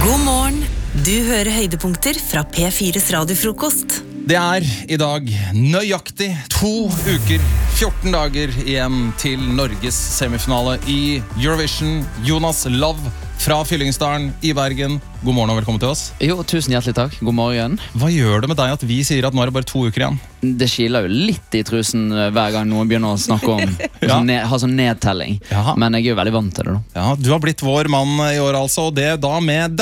God morgen, du hører høydepunkter fra P4's radiofrokost. Det I dag nøyaktig 2 uker, 14 dager igjen til Norges semifinale I Eurovision. Jonas Love fra Fyllingsdalen I Bergen. God morgen og velkommen til oss. Jo, tusen hjertelig takk. God morgen. Hva gjør det med deg at vi sier at nå det bare 2 uker igjen? Det kiler jo litt I trusen hver gang noen begynner å snakke om Ja. ha sånn nedtelling. Ja. Men jeg jo veldig vant til det da. Ja, du har blitt vår mann I år altså, og det da med